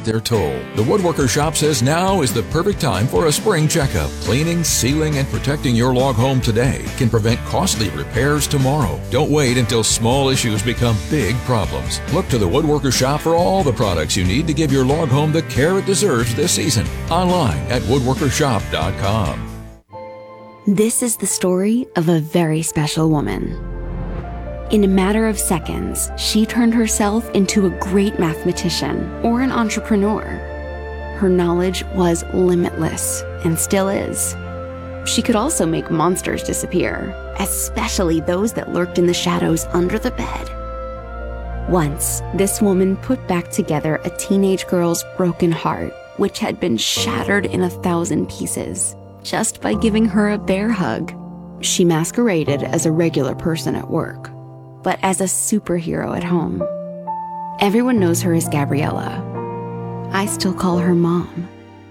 take their toll. The Woodworker Shop says now is the perfect time for a spring checkup. Cleaning, sealing, and protecting your log home today can prevent costly repairs tomorrow. Don't wait until small issues become big problems. Look to the Woodworker Shop for all the products you need to give your log home the care it deserves this season. Online at woodworkershop.com. This is the story of a very special woman. In a matter of seconds, she turned herself into a great mathematician or an entrepreneur. Her knowledge was limitless and still is. She could also make monsters disappear, especially those that lurked in the shadows under the bed. Once, this woman put back together a teenage girl's broken heart, which had been shattered in 1,000 pieces, just by giving her a bear hug. She masqueraded as a regular person at work, but as a superhero at home. Everyone knows her as Gabriella. I still call her Mom.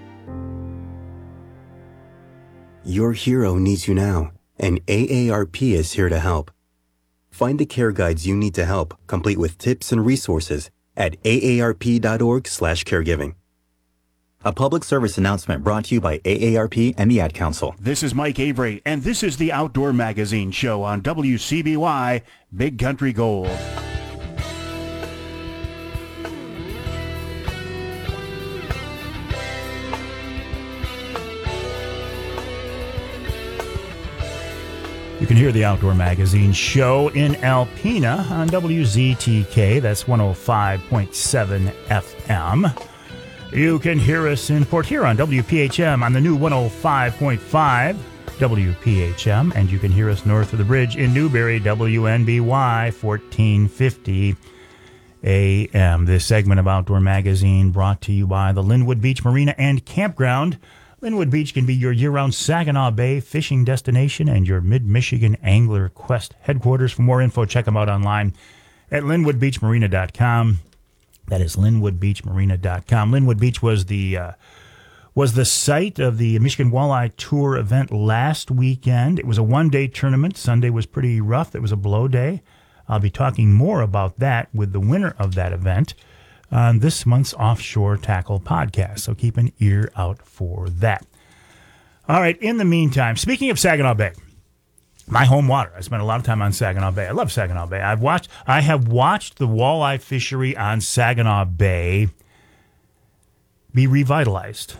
Your hero needs you now, and AARP is here to help. Find the care guides you need to help, complete with tips and resources at aarp.org/caregiving. A public service announcement brought to you by AARP and the Ad Council. This is Mike Avery, and this is the Outdoor Magazine Show on WCBY Big Country Gold. You can hear the Outdoor Magazine Show in Alpena on WZTK. That's 105.7 FM. You can hear us in Port Huron, WPHM, on the new 105.5 WPHM. And you can hear us north of the bridge in Newberry, WNBY 1450 AM. This segment of Outdoor Magazine brought to you by the Linwood Beach Marina and Campground. Linwood Beach can be your year-round Saginaw Bay fishing destination and your Mid-Michigan Angler Quest headquarters. For more info, check them out online at linwoodbeachmarina.com. That is linwoodbeachmarina.com. Linwood Beach was the site of the Michigan Walleye Tour event last weekend. It was a one-day tournament. Sunday was pretty rough. It was a blow day. I'll be talking more about that with the winner of that event on this month's Offshore Tackle podcast. So keep an ear out for that. All right, in the meantime, speaking of Saginaw Bay, my home water. I spent a lot of time on Saginaw Bay. I love Saginaw Bay. I have watched the walleye fishery on Saginaw Bay be revitalized.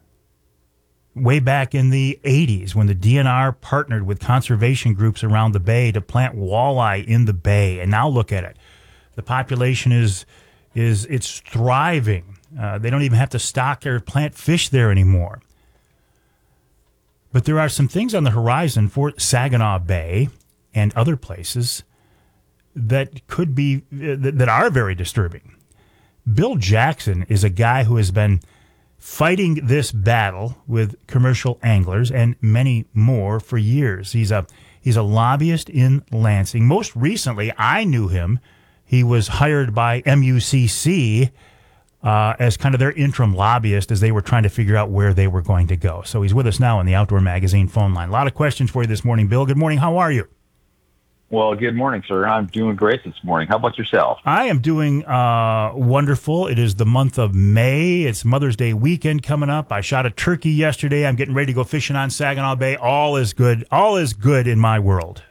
Way back in the 80s when the DNR partnered with conservation groups around the bay to plant walleye in the bay. And now look at it. The population it's thriving. They don't even have to stock or plant fish there anymore. But there are some things on the horizon for Saginaw Bay and other places that could be that are very disturbing. Bill Jackson is a guy who has been fighting this battle with commercial anglers and many more for years. He's a lobbyist in Lansing. Most recently, I knew him. He was hired by MUCC as kind of their interim lobbyist as they were trying to figure out where they were going to go. So he's with us now on the Outdoor Magazine phone line. A lot of questions for you this morning, Bill. Good morning. How are you? Well, good morning, sir. I'm doing great this morning. How about yourself? I am doing wonderful. It is the month of May. It's Mother's Day weekend coming up. I shot a turkey yesterday. I'm getting ready to go fishing on Saginaw Bay. All is good. All is good in my world.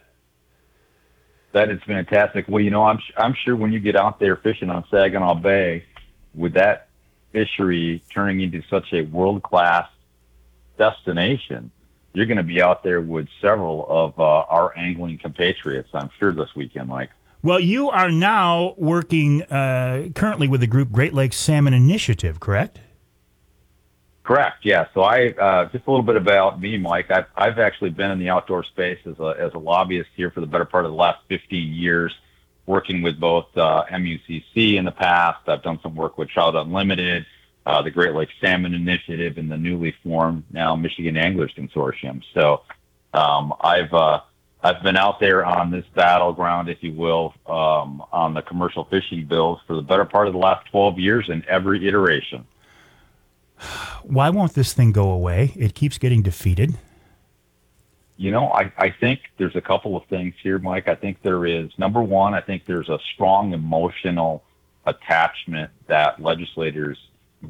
That is fantastic. Well, I'm sure when you get out there fishing on Saginaw Bay, with that fishery turning into such a world-class destination, you're going to be out there with several of our angling compatriots, I'm sure, this weekend, Mike. Well, you are now working currently with the group Great Lakes Salmon Initiative, correct? Correct, yeah. So I just a little bit about me, Mike. I've actually been in the outdoor space as a lobbyist here for the better part of the last 15 years, working with both MUCC in the past. I've done some work with Trout Unlimited, the Great Lakes Salmon Initiative, and the newly formed now Michigan Anglers Consortium. So I've been out there on this battleground, if you will, on the commercial fishing bills for the better part of the last 12 years in every iteration. Why won't this thing go away? It keeps getting defeated. I think there's a couple of things here, Mike. I think there is, number one, I think there's a strong emotional attachment that legislators